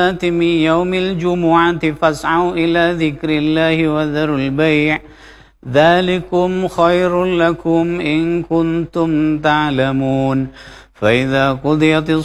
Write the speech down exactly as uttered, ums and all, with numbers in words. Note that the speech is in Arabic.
من يوم الجمعة فاسعوا إلى ذكر الله وذروا البيع ذلكم خير لكم إن كنتم تعلمون فإذا قضيت